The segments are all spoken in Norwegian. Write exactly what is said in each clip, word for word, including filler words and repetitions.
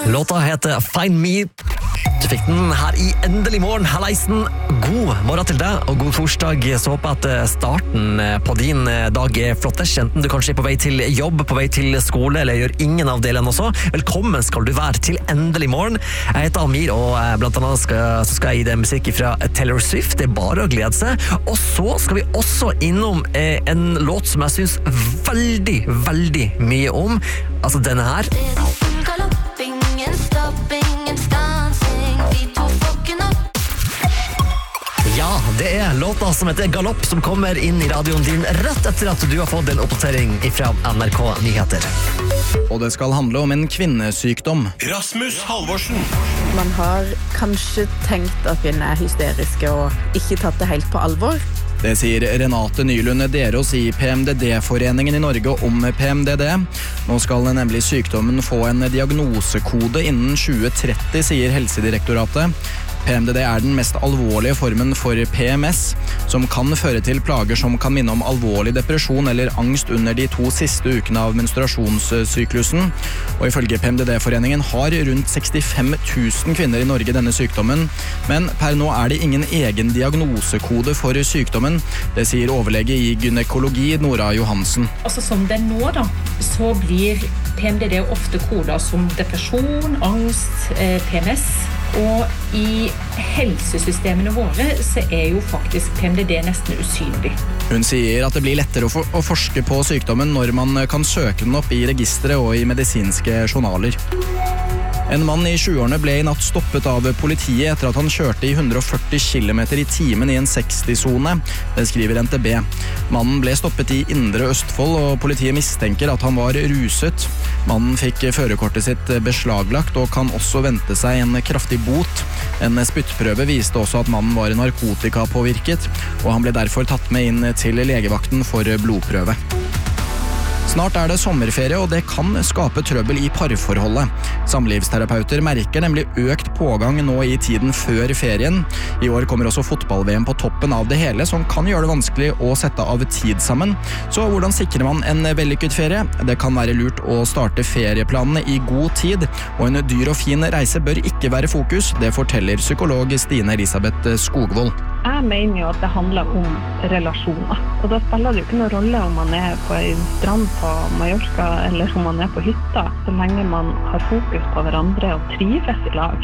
Låta heter Find Me. Du fikk den her i Endelig morgen, halleisen. God morgen til deg, og god torsdag. Så håper jeg at starten på din dag er flottest, enten du kanskje er på vei til jobb, på vei til skole, eller gjør ingen av delene også. Velkommen skal du være til Endelig morgen. Jeg heter Amir, og blant annet skal, så skal jeg gi deg musikk fra Taylor Swift. Det er bare å glede seg. Og så skal vi også innom eh, en låt som jeg synes veldig, veldig mye om. Altså denne her. Ja, det er låta som heter Galopp som kommer inn i radioen din rett etter at du har fått en oppdatering fra N R K Nyheter. Og det skal handle om en kvinnesykdom. Rasmus Halvorsen. Man har kanskje tenkt at kvinner er hysteriske og ikke tatt det helt på alvor. Det sier Renate Nylund Derås i P M D D-foreningen i Norge om P M D D. Nå skal nemlig sykdommen få en diagnosekode innen tjue tretti, sier Helsedirektoratet. P M D D er den mest alvorlige formen for P M S, som kan føre til plager som kan minne om alvorlig depresjon eller angst under de to siste ukene av menstruasjonssyklusen. Og ifølge P M D D-foreningen har rundt sekstifem tusen kvinner i Norge denne sykdommen, men per nå er det ingen egen diagnosekode for sykdommen. Det sier overlege i gynekologi Nora Johansen. Altså som det er nå da, så blir P M D D ofte kodet som depresjon, angst, P M S, og i helsesystemene våre så er jo faktisk P M D D nesten usynlig. Hun sier at det blir lettere å, for å forske på sykdommen når man kan søke den opp i registre og i medisinske journaler. En mann i tjueårene ble i natt stoppet av politiet etter at han kjørte i hundre og førti kilometer i timen i en seksti-sone. Det skriver N T B. Mannen ble stoppet i Indre Østfold, og politiet mistenker at han var ruset. Mannen fikk førerkortet sitt beslaglagt og kan også vente seg en kraftig bot. En spyttprøve viste også at mannen var narkotikapåvirket, og han ble derfor tatt med inn til legevakten for blodprøve. Snart er det sommerferie, og det kan skape trøbbel i parforholdet. Samlivsterapeuter merker nemlig økt pågang nå i tiden før ferien. I år kommer også fotball-V M på toppen av det hele, som kan gjøre det vanskelig å sette av tid sammen. Så hvordan sikrer man en vellykket ferie? Det kan være lurt å starte ferieplanene i god tid, og en dyr og fin reise bør ikke være fokus. Det forteller psykolog Stine Elisabeth Skogvold. Jeg mener jo at det handler om relasjoner, og da spiller det jo ikke noen rolle om man er på en strand på Mallorca eller om man er på hytta, så lenge man har fokus på hverandre og trives i lag.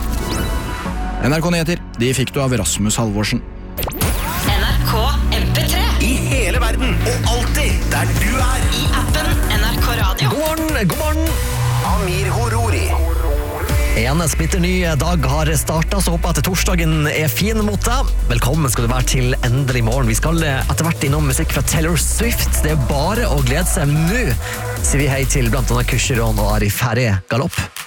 N R K Nyheter, de fikk du av Rasmus Halvorsen. N R K M P tre. I hele verden, og alltid der du er. I appen N R K Radio. God morgen, god morgen. Amir Horori. En splitter ny dag har startet, så håper jeg at torsdagen er fin mot deg. Velkommen skal du være til Endelig morgen. Vi skal etter hvert innom musikk fra Taylor Swift. Det er bare å glede seg nå. Sier vi hei til blant annet Kushiron og Arif Herre Galopp.